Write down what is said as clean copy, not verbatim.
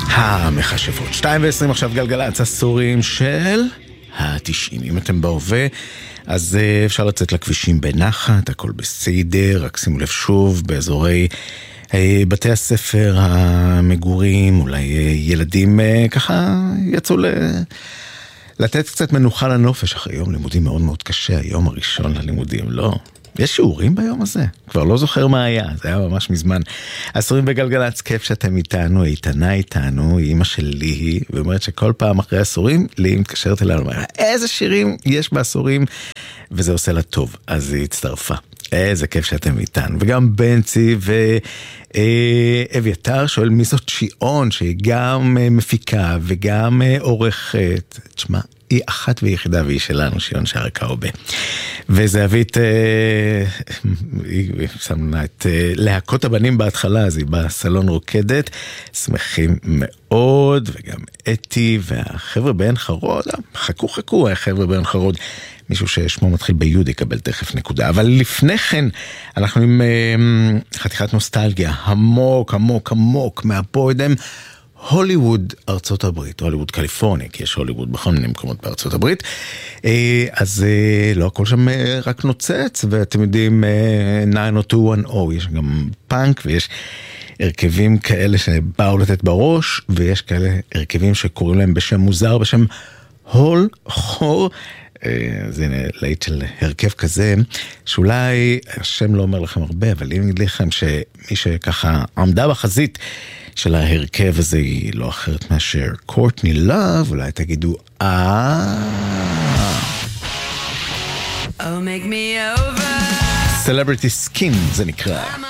המחשבות 2:20 עכשיו גלגלצ, עשורים של ה-90. אם אתם בהווה, אז אפשר לצאת לכבישים בנחת, הכל בסדר, רק שימו לב שוב באזורי בתי הספר, המגורים, אולי ילדים ככה יצאו לתת קצת מנוחה לנופש אחרי יום לימודים מאוד מאוד קשה, היום הראשון ללימודים, לא? יש שיעורים ביום הזה? כבר לא זוכר מה היה, זה היה ממש מזמן. עשורים בגלגלצ, כיף שאתם איתנו, איתנה איתנו, אמא של ליהי, ואומרת שכל פעם אחרי עשורים, ליהי מתקשרת אלינו, אומרת, איזה שירים יש בעשורים, וזה עושה לה טוב, אז היא הצטרפה. איזה כיף שאתם איתנו. וגם בנצי ואביתר שואל מי זאת שיעון, שהיא גם מפיקה וגם עורכת. תשמע, היא אחת ויחידה והיא שלנו, שיעון שרקאובה. וזהבית, היא שמנה את להקות הבנים בהתחלה, אז היא בסלון רוקדת, שמחים מאוד, וגם אתי והחבר'ה בעין חרוד, חכו, החבר'ה בעין חרוד, מישהו ששמו מתחיל ביוד יקבל תכף נקודה. אבל לפני כן, אנחנו עם חתיכת נוסטלגיה, עמוק מהפוידם, הוליווד ארצות הברית, הוליווד קליפורניה, כי יש הוליווד בכל מיני מקומות בארצות הברית, אז לא הכל שם רק נוצץ, ואתם יודעים, 90210, יש גם פאנק, ויש הרכבים כאלה שבאו לתת בראש, ויש כאלה הרכבים שקוראים להם בשם מוזר, בשם הול חור, אז הנה, להיט של הרכב כזה, שאולי השם לא אומר לכם הרבה, אבל אם נגיד לכם שמי שככה עמדה בחזית של ההרכב הזה היא לא אחרת מאשר קורטני לוב, אולי תגידו, Oh, make me over. Celebrity Skin זה נקרא.